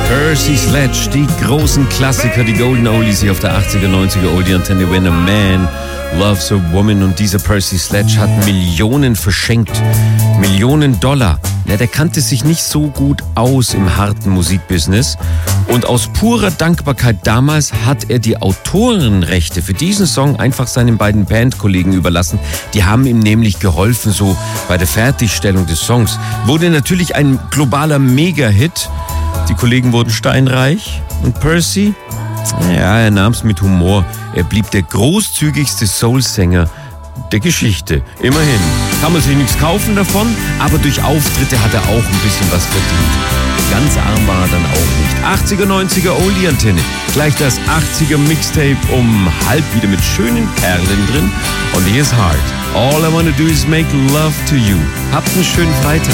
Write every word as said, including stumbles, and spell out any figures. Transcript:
Percy Sledge, die großen Klassiker, die Golden Oldies hier auf der achtziger, neunziger Oldie-Antenne. When a Man Loves a Woman. Und dieser Percy Sledge hat Millionen verschenkt. Millionen Dollar. Ja, der kannte sich nicht so gut aus im harten Musikbusiness. Und aus purer Dankbarkeit damals hat er die Autorenrechte für diesen Song einfach seinen beiden Bandkollegen überlassen. Die haben ihm nämlich geholfen, so bei der Fertigstellung des Songs. Wurde natürlich ein globaler Mega-Hit. Die Kollegen wurden steinreich. Und Percy? Ja, er nahm es mit Humor. Er blieb der großzügigste Soul-Sänger der Geschichte. Immerhin. Kann man sich nichts kaufen davon, aber durch Auftritte hat er auch ein bisschen was verdient. Ganz arm war er dann auch nicht. achtziger, neunziger Oldie-Antenne. Gleich das achtziger Mixtape um halb wieder mit schönen Perlen drin. Und hier ist Hard. All I wanna do is make love to you. Habt einen schönen Freitag.